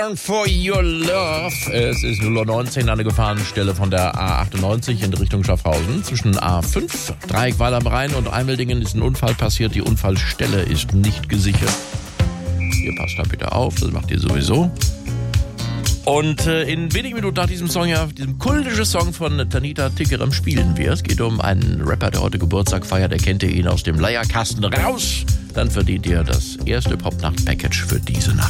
For Your Love. Es ist 0:19 an der Gefahrenstelle von der A98 in Richtung Schaffhausen. Zwischen A5, Dreieck Weil am Rhein und Eimeldingen ist ein Unfall passiert. Die Unfallstelle ist nicht gesichert. Ihr passt da bitte auf, das macht ihr sowieso. Und in wenigen Minuten nach diesem Song, ja, diesem kultischen Song von Tanita Tikaram spielen wir. Es geht um einen Rapper, der heute Geburtstag feiert. Erkennt ihr ihn aus dem Leierkasten raus? Dann verdient ihr das erste Popnacht-Package für diese Nacht.